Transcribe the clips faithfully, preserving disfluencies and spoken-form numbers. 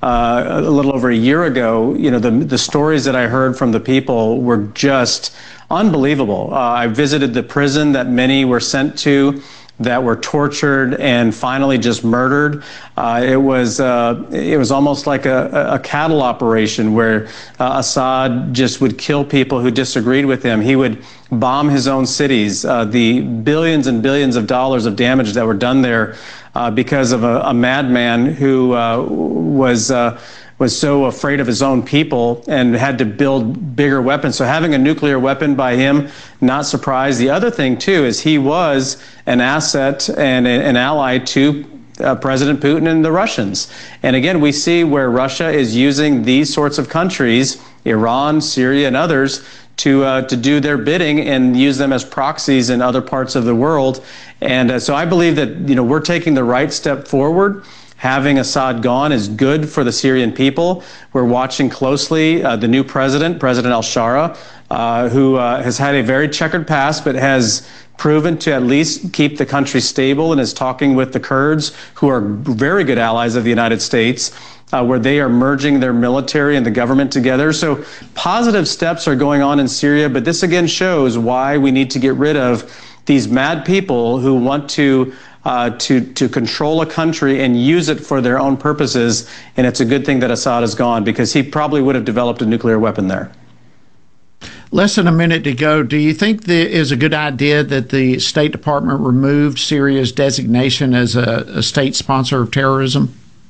uh, a little over a year ago, you know, the the stories that I heard from the people were just unbelievable. Uh, I visited the prison that many were sent to, that were tortured and finally just murdered. Uh, it was uh, it was almost like a, a cattle operation where uh, Assad just would kill people who disagreed with him. He would bomb his own cities. Uh, the billions and billions of dollars of damage that were done there uh, because of a, a madman who uh, was uh, was so afraid of his own people and had to build bigger weapons. So having a nuclear weapon by him, not surprised. The other thing, too, is he was an asset and an ally to uh, President Putin and the Russians. And again, we see where Russia is using these sorts of countries, Iran, Syria, and others, to uh, to do their bidding and use them as proxies in other parts of the world. And uh, so I believe that, you know, we're taking the right step forward. Having Assad gone is good for the Syrian people. We're watching closely uh, the new president, President al-Shara, uh, who uh, has had a very checkered past, but has proven to at least keep the country stable and is talking with the Kurds, who are very good allies of the United States, uh, where they are merging their military and the government together. So positive steps are going on in Syria, but this again shows why we need to get rid of these mad people who want to Uh, to to control a country and use it for their own purposes. And it's a good thing that Assad is gone, because he probably would have developed a nuclear weapon there. Less than a minute to go. Do you think it is a good idea that the State Department removed Syria's designation as a, a state sponsor of terrorism?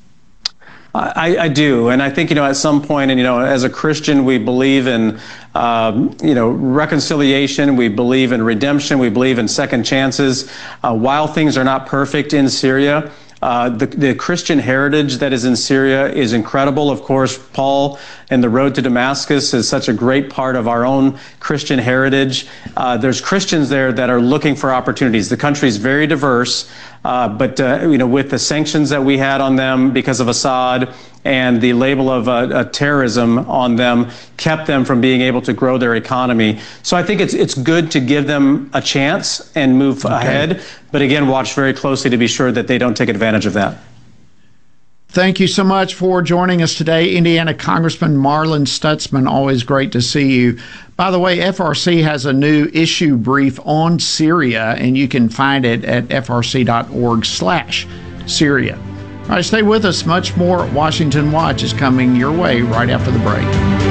I, I do, and I think, you know, at some point, and, you know, as a Christian, we believe in, um, you know, reconciliation, we believe in redemption, we believe in second chances. Uh, while things are not perfect in Syria, uh, the, the Christian heritage that is in Syria is incredible. Of course, Paul and the road to Damascus is such a great part of our own Christian heritage. Uh, there's Christians there that are looking for opportunities. The country is very diverse. Uh, but, uh, you know, with the sanctions that we had on them because of Assad and the label of uh, uh, terrorism on them kept them from being able to grow their economy. So I think it's it's good to give them a chance and move okay. ahead. But again, watch very closely to be sure that they don't take advantage of that. Thank you so much for joining us today, Indiana Congressman Marlin Stutzman. Always great to see you. By the way, F R C has a new issue brief on Syria, and you can find it at frc.org slash Syria. All right, stay with us. Much more Washington Watch is coming your way right after the break.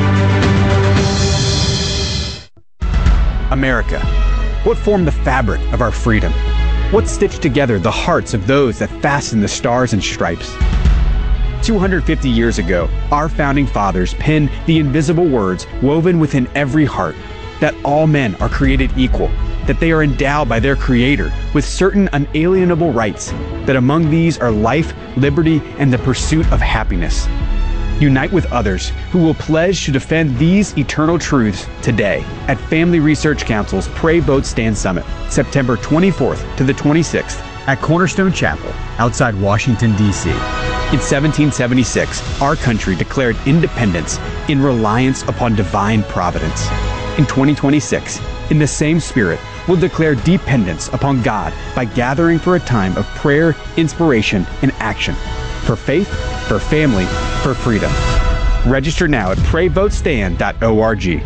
America. What formed the fabric of our freedom? What stitched together the hearts of those that fastened the stars and stripes? two hundred fifty years ago, our founding fathers penned the invisible words woven within every heart, that all men are created equal, that they are endowed by their Creator with certain unalienable rights, that among these are life, liberty, and the pursuit of happiness. Unite with others who will pledge to defend these eternal truths today at Family Research Council's Pray, Vote, Stand Summit, September twenty-fourth to the twenty-sixth at Cornerstone Chapel outside Washington, D C In seventeen seventy-six, our country declared independence in reliance upon divine providence. In twenty twenty-six, in the same spirit, we'll declare dependence upon God by gathering for a time of prayer, inspiration, and action. For faith, for family, for freedom. Register now at pray vote stand dot org.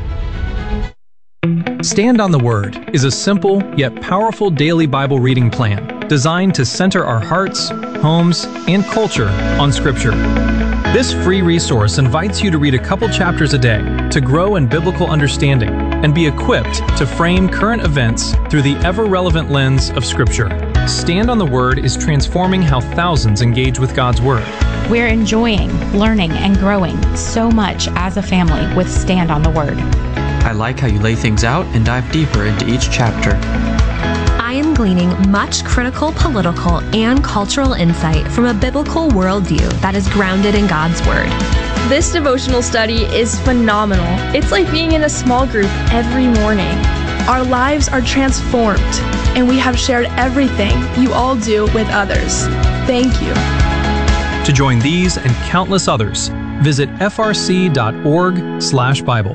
Stand on the Word is a simple yet powerful daily Bible reading plan designed to center our hearts, homes, and culture on Scripture. This free resource invites you to read a couple chapters a day to grow in biblical understanding and be equipped to frame current events through the ever-relevant lens of Scripture. Stand on the Word is transforming how thousands engage with God's Word. We're enjoying, learning, and growing so much as a family with Stand on the Word. I like how you lay things out and dive deeper into each chapter. I am gleaning much critical, political, and cultural insight from a biblical worldview that is grounded in God's Word. This devotional study is phenomenal. It's like being in a small group every morning. Our lives are transformed, and we have shared everything you all do with others. Thank you. To join these and countless others, visit frc.org slash Bible.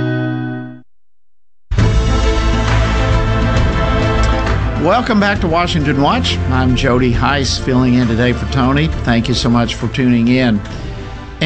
Welcome back to Washington Watch. I'm Jody Heiss, filling in today for Tony. Thank you so much for tuning in.